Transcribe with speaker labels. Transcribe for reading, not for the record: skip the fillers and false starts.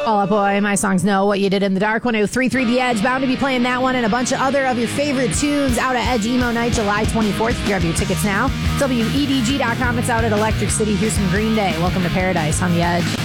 Speaker 1: Fall Out Boy, My Songs Know What You Did in the Dark. 103.3 The Edge. Bound to be playing that one and a bunch of other of your favorite tunes out at Edge Emo Night, July 24th. Grab your tickets now. WEDG.com. It's out at Electric City. Here's some Green Day. Welcome to Paradise on The Edge.